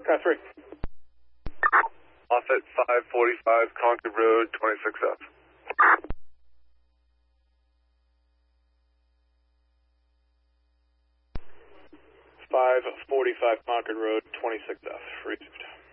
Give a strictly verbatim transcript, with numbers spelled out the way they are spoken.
Car three. Off at five forty-five Concord Road, twenty-six F. five forty-five Concord Road, twenty-six F. Received.